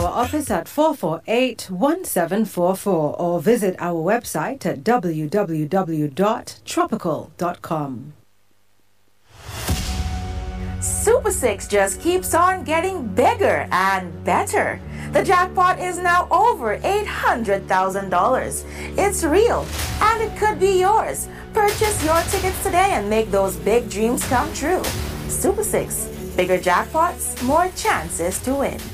our office at 448-1744 or visit our website at www.tropical.com. Super 6 just keeps on getting bigger and better. The jackpot is now over $800,000. It's real, and it could be yours. Purchase your tickets today and make those big dreams come true. Super 6, bigger jackpots, more chances to win.